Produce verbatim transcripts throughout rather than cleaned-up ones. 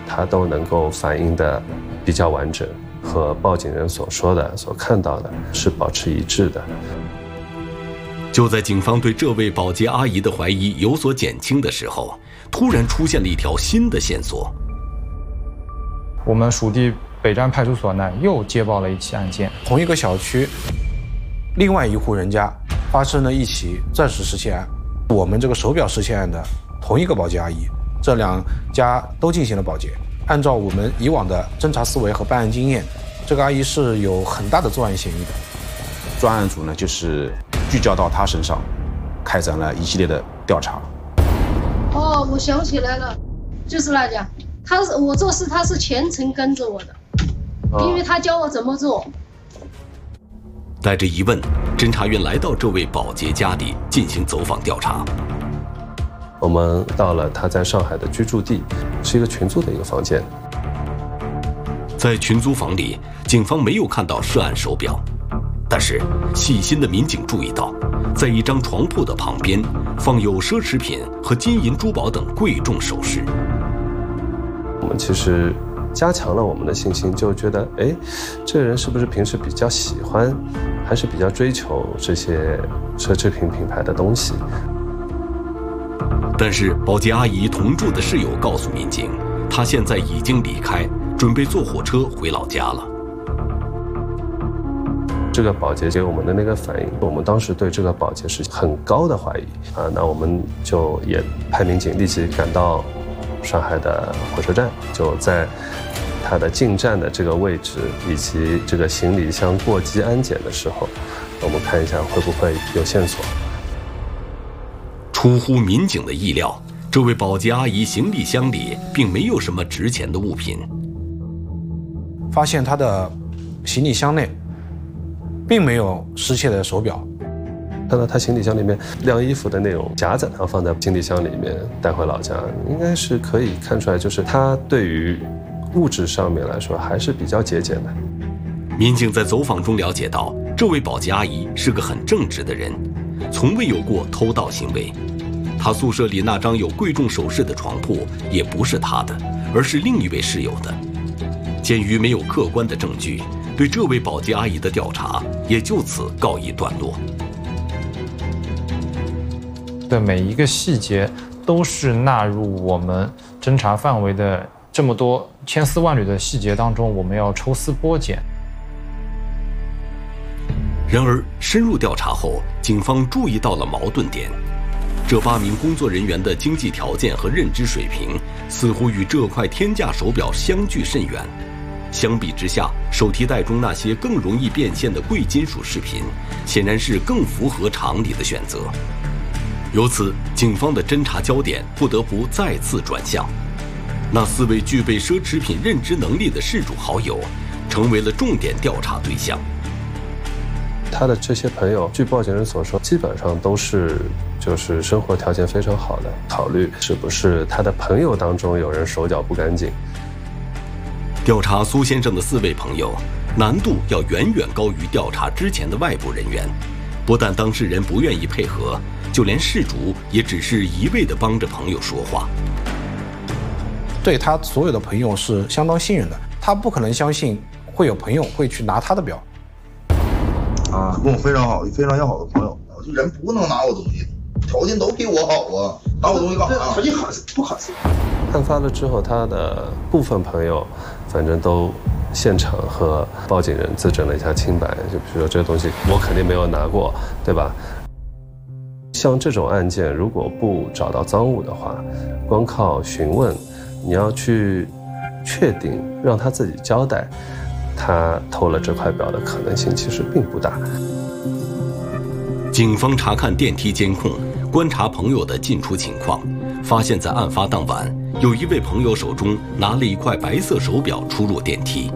它都能够反映的比较完整，和报警人所说的、所看到的是保持一致的。 就在警方对这位保洁阿姨的怀疑有所减轻的时候，突然出现了一条新的线索。 我们属地北站派出所呢又接报了一起案件， 同一个小区，另外一户人家发生了一起钻石失窃案，我们这个手表失窃案的同一个保洁阿姨，这两家都进行了保洁。按照我们以往的侦查思维和办案经验，这个阿姨是有很大的作案嫌疑的。 专案组呢就是聚焦到她身上，开展了一系列的调查。 哦，我想起来了，就是那家，他是我做事他是全程跟着我的，因为他教我怎么做。 带着疑问，侦查员来到这位保洁家里进行走访调查。 我们到了他在上海的居住地，是一个群租的一个房间。 在群租房里，警方没有看到涉案手表，但是细心的民警注意到，在一张床铺的旁边放有奢侈品和金银珠宝等贵重首饰。 我们其实加强了我们的信心，就觉得，哎，这个人是不是平时比较喜欢，还是比较追求这些奢侈品品牌的东西？ 但是保洁阿姨同住的室友告诉民警，她现在已经离开，准备坐火车回老家了。 这个保洁给我们的那个反应，我们当时对这个保洁是很高的怀疑啊，那我们就也派民警立即赶到上海的火车站，就在它的进站的这个位置以及这个行李箱过机安检的时候，我们看一下会不会有线索。 出乎民警的意料，这位保洁阿姨行李箱里并没有什么值钱的物品。 发现她的行李箱内并没有失窃的手表， 看到她行李箱里面晾衣服的那种夹子，然后放在行李箱里面带回老家，应该是可以看出来，就是她对于物质上面来说还是比较节俭的。 民警在走访中了解到，这位保洁阿姨是个很正直的人，从未有过偷盗行为。她宿舍里那张有贵重首饰的床铺也不是她的，而是另一位室友的。鉴于没有客观的证据，对这位保洁阿姨的调查也就此告一段落。 的每一个细节都是纳入我们侦查范围的这么多千丝万缕的细节当中，我们要抽丝剥茧。 然而，深入调查后，警方注意到了矛盾点。这八名工作人员的经济条件和认知水平似乎与这块天价手表相距甚远。相比之下，手提袋中那些更容易变现的贵金属饰品，显然是更符合常理的选择。由此，警方的侦查焦点不得不再次转向。那四位具备奢侈品认知能力的事主好友，成为了重点调查对象。 他的这些朋友，据报警人所说，基本上都是就是生活条件非常好的。考虑是不是他的朋友当中有人手脚不干净。 调查苏先生的四位朋友，难度要远远高于调查之前的外部人员。不但当事人不愿意配合，就连事主也只是一味地帮着朋友说话。 对他所有的朋友是相当信任的，他不可能相信会有朋友会去拿他的表。 啊，跟我非常好、非常要好的朋友，这人不能拿我东西，条件都比我好啊，拿我东西干啥？条件好不好？ 案发了之后，他的部分朋友，反正都现场和报警人自证了一下清白，就比如说这个东西我肯定没有拿过，对吧？像这种案件，如果不找到赃物的话，光靠询问，你要去确定让他自己交代，他偷了这块表的可能性其实并不大。 警方查看电梯监控，观察朋友的进出情况，发现在案发当晚，有一位朋友手中拿了一块白色手表出入电梯。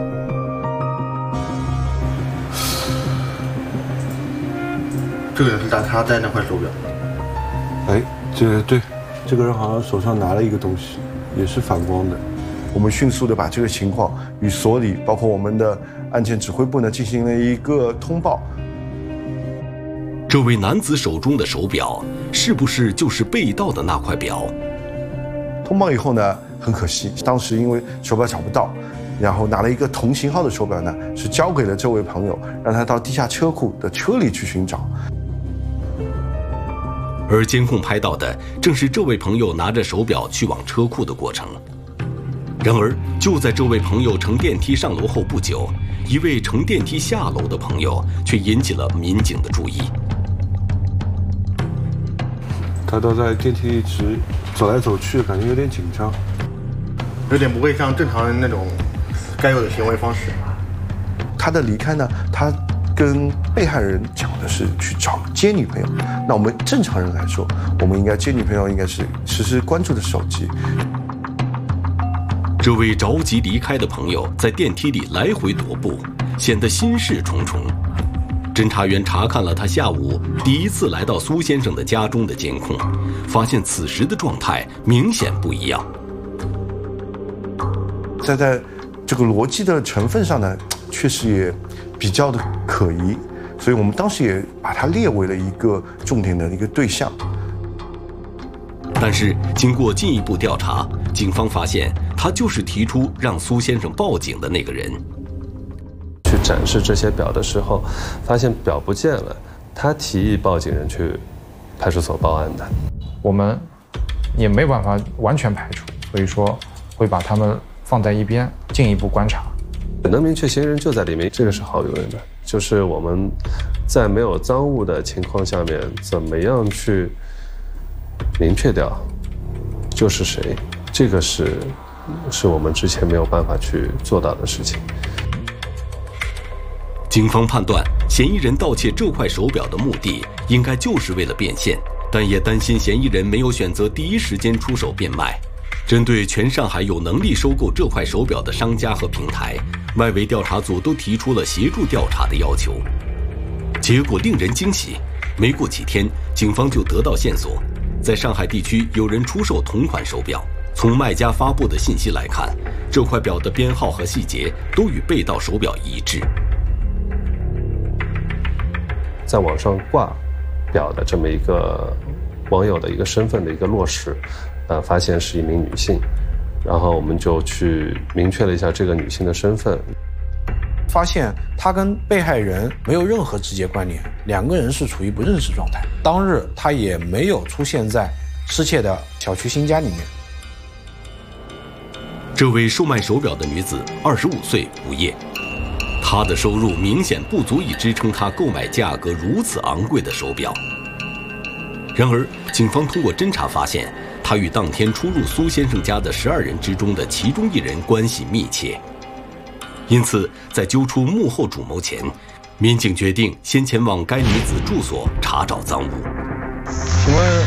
这个人是他他戴那块手表。 哎，这对，这个人好像手上拿了一个东西，也是反光的。我们迅速的把这个情况与所里，包括我们的案件指挥部呢进行了一个通报。 这位男子手中的手表，是不是就是被盗的那块表？ 通报以后呢， 很可惜，当时因为手表找不到，然后拿了一个同型号的手表呢，是交给了这位朋友，让他到地下车库的车里去寻找。 而监控拍到的正是这位朋友拿着手表去往车库的过程。然而，就在这位朋友乘电梯上楼后不久，一位乘电梯下楼的朋友却引起了民警的注意。 他都在电梯一直走来走去，感觉有点紧张， 有点不会像正常人那种该有的行为方式。 他的离开呢，他跟被害人讲的是去找接女朋友。那我们正常人来说，我们应该接女朋友应该是时时关注着手机。 这位着急离开的朋友在电梯里来回踱步，显得心事重重。侦查员查看了他下午第一次来到苏先生的家中的监控，发现此时的状态明显不一样。 在在这个逻辑的成分上呢，确实也比较的可疑，所以我们当时也把它列为了一个重点的一个对象。 但是经过进一步调查，警方发现他就是提出让苏先生报警的那个人。 去展示这些表的时候，发现表不见了，他提议报警人去派出所报案的。 我们也没有办法完全排除，所以说会把他们放在一边，进一步观察。 能明确嫌疑人就在里面，这个是毫无疑问的。就是我们在没有赃物的情况下面，怎么样去明确掉就是谁，这个是是我们之前没有办法去做到的事情。 警方判断，嫌疑人盗窃这块手表的目的应该就是为了变现，但也担心嫌疑人没有选择第一时间出手变卖。针对全上海有能力收购这块手表的商家和平台，外围调查组都提出了协助调查的要求。结果令人惊喜，没过几天，警方就得到线索，在上海地区有人出售同款手表。从卖家发布的信息来看，这块表的编号和细节都与被盗手表一致。 在网上挂表的这么一个网友的一个身份的一个落实，呃，发现是一名女性，然后我们就去明确了一下这个女性的身份， 发现她跟被害人没有任何直接关联，两个人是处于不认识状态。当日她也没有出现在失窃的小区新家里面。 这位售卖手表的女子二十五岁，无业。她的收入明显不足以支撑她购买价格如此昂贵的手表。然而，警方通过侦查发现，她与当天出入苏先生家的十二人之中的其中一人关系密切。因此，在揪出幕后主谋前，民警决定先前往该女子住所查找赃物。 请问，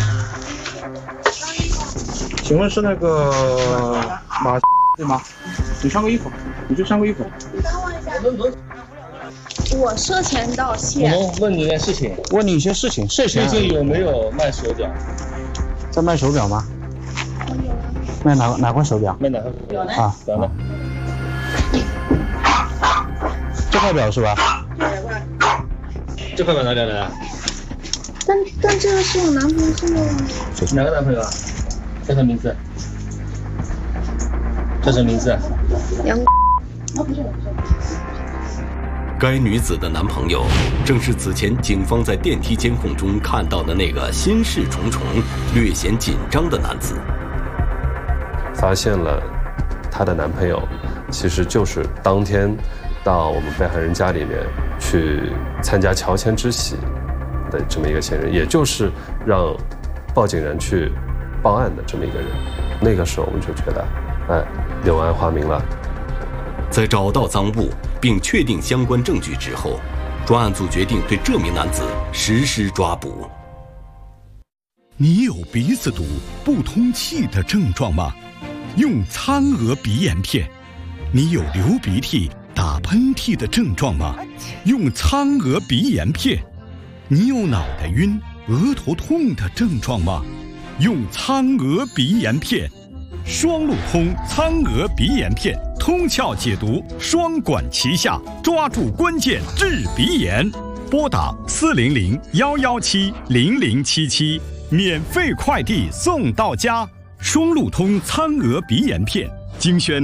请问是那个马对吗？你穿过衣服，你去穿过衣服。 你等我一下。我涉嫌盗窃。 我们问你件事情， 问你一些事情，涉嫌最近有没有卖手表？ 在卖手表吗？卖哪哪款手表？ 卖哪款手表？ 啊， 表呢？ 这块表是吧？ 这块表哪里来的？ 但但这个是我男朋友送的。 哪个男朋友啊？叫什么名字？叫什么名字？ 杨。 该女子的男朋友正是此前警方在电梯监控中看到的那个心事重重、略显紧张的男子。 发现了她的男朋友其实就是当天到我们被害人家里面去参加乔迁之喜的这么一个嫌疑人，也就是让报警人去报案的这么一个人。那个时候我们就觉得，哎，柳暗花明了。 在找到赃物并确定相关证据之后，专案组决定对这名男子实施抓捕。 你有鼻子堵、不通气的症状吗？用苍娥鼻炎片。你有流鼻涕、打喷嚏的症状吗？用苍娥鼻炎片。你有脑袋晕、额头痛的症状吗？用苍娥鼻炎片。双路通苍娥鼻炎片，通窍解毒，双管齐下，抓住关键治鼻炎。拨打四零零幺幺七零零七七，免费快递送到家。 双路通餐额鼻炎片，精选